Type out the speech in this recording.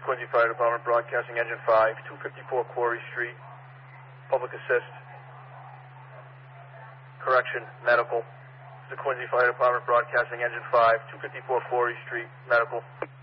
Quincy Fire Department, broadcasting engine 5, 254 Quarry Street, public assist. Correction, medical. The Quincy Fire Department, broadcasting engine 5, 254 Quarry Street, medical.